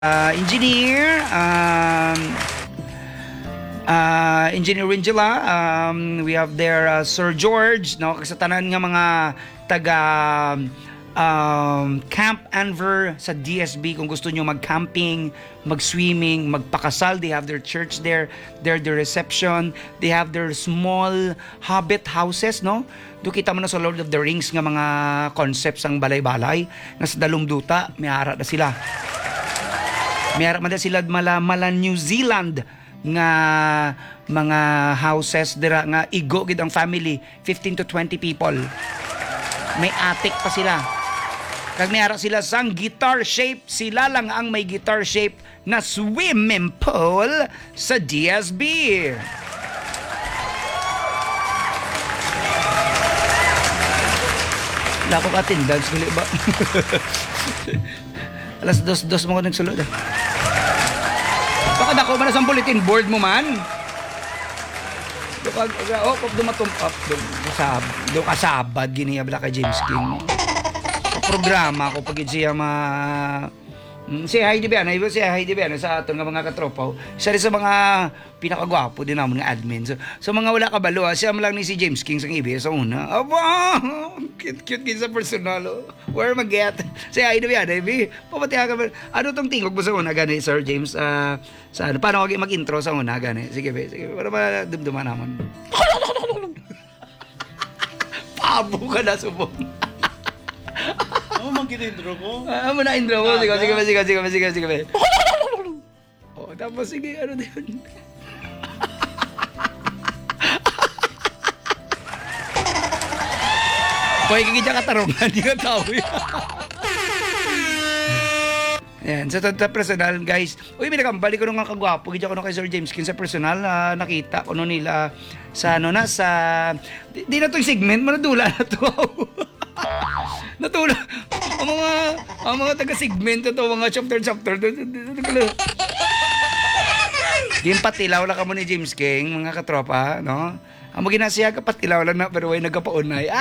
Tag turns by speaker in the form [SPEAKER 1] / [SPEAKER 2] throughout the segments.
[SPEAKER 1] Engineer, Engineer Ringela, we have there Sir George, no, sa tanan nga mga taga Camp Anver sa DSB. Kung gusto nyo mag-camping, mag-swimming, magpakasal, they have their church there, their reception, they have their small hobbit houses, no? Doon kita mo na sa Lord of the Rings nga mga concepts ang balay-balay na sa Dalumduta, may ara na sila. May ara man na sila mala New Zealand nga mga houses dira nga igo gid ang family, 15 to 20 people. May attic pa sila. Kag may ara sila sang guitar shape, sila lang ang may guitar shape na swimming pool sa DSB. Wala ko attendance, gali ba? Alas 2 mo ko nagsulod. Baka dako man sa bulletin board mo man. Dumatump-up do kasabad giniya bala kay James King. Programa ko pag siya si Heidi Biana, si Heidi Biana sa aton nga mga katropa. Isa rin sa mga pinakagwapo din namon nga admin. So mga wala kabalo, siya lang ni si James King sa EBS sa una. Aba, cute sa personal. Where mag-get? Si Heidi Biana, papatihan ka ba? Ano tong tingog mo sa una gani, Sir James? Sa ano, paano mag-intro sa una gani? Sige, para madumduman naman. Pabo ka na subong.
[SPEAKER 2] Ano man kita-intro ko?
[SPEAKER 1] Ano na intro ko? Sige. Oh, tapos sige, ano din? Pwede kikita katarungan, di ka tao yan. Yan, sa personal guys. Uy, minagambali ko nung nga kagwapo. Gidya ko nung kay Sir James King sa personal. Nakita ko nung nila sa ano na, sa... Di na to yung segment, manadula na to. Natula. Ang mga taga-segment ito, mga chapter. Yung patilaw lang ka mo ni James King, mga katropa, no? Ang maginasiya ka, patilaw lang na, pero ay nagkapaunay.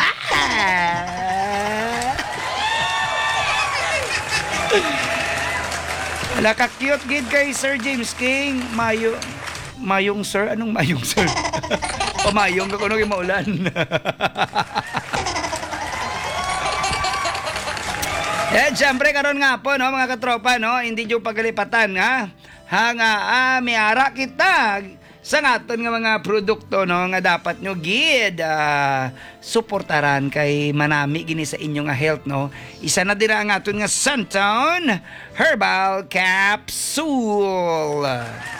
[SPEAKER 1] Wala ka cute gid kay Sir James King. Mayong sir? Anong mayong sir? Pamayong ka kuno kay maulan. Yan, syempre karon nga po, no, mga katropa, no, hindi nyo pagalipatan, ha? May ara kita sa ngaton nga mga produkto, no, nga dapat nyo gid suportaran kay manami gini sa inyo nga health, no. Isa na dira ang aton nga Santon Herbal Capsule.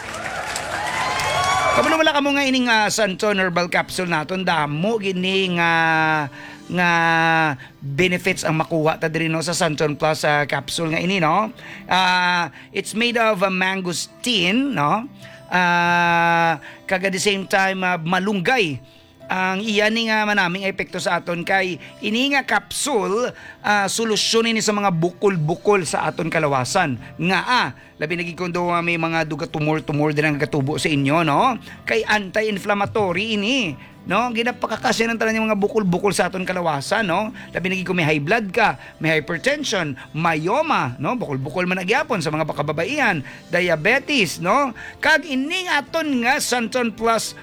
[SPEAKER 1] Kabalo wala ka mo nga ining Santon Herbal Capsule naton, damo gini nga benefits ang makuha ta diri, no, sa Santon Plus capsule nga ini, no. It's made of mangosteen, no. Kaga the same time malunggay ang iyan nga manaming epekto sa aton kay ini nga capsule solusyonin ni sa mga bukol-bukol sa aton kalawasan nga labi naging kundo may mga duga tumor din ang katubo sa inyo, no, kay anti-inflammatory ini, no, ginapakakasya ng tanan yung mga bukol-bukol sa aton kalawasan, no, labi naging kung may high blood ka, may hypertension, myoma, no, bukol-bukol man nagyapon sa mga kababaihan, diabetes, no, kag ining aton nga Santon Plus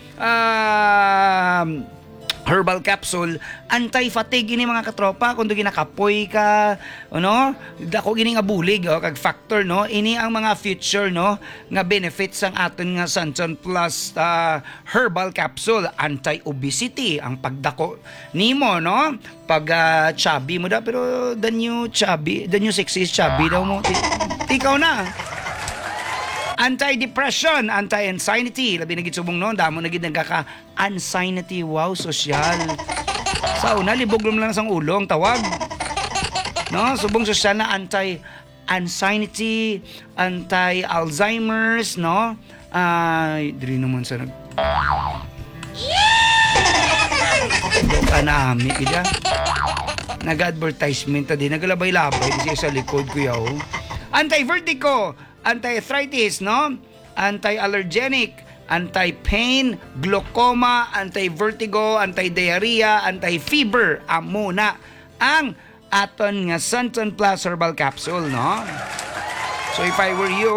[SPEAKER 1] herbal capsule, anti-fatigue ini mga katropa, kung ginakapoy ka, ano, dako gini nga bulig, kag factor, no, ini ang mga future, no, nga benefits ang aton nga Santon Plus herbal capsule. Anti-obesity ang pagdako nimo, no, pag chubby mo da, pero the new sexy is chubby daw mo, ikaw na. Anti-depression, anti-anxiety, labi na gitsubong no, damo na gid nagkaka-anxiety, wow, sosyal. Sa una, libog lang sang ulong, tawag. No, subong sosyal na anti-anxiety, anti-Alzheimer's, no? Diri naman sa kanami, kaya. Nag-advertisement din, nagalabay-labay di sa likod ko yaw. Anti-vertigo, anti-arthritis, no? Anti-allergenic, anti-pain, glaucoma, anti-vertigo, anti-diarrhea, anti-fever. Amo na ang aton nga Santon Plus Herbal Capsule, no? So if I were you,